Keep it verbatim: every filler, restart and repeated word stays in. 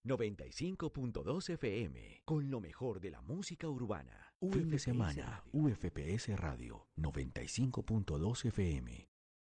noventa y cinco punto dos F M, con lo mejor de la música urbana. Fin de semana, U F P S Radio, noventa y cinco punto dos F M.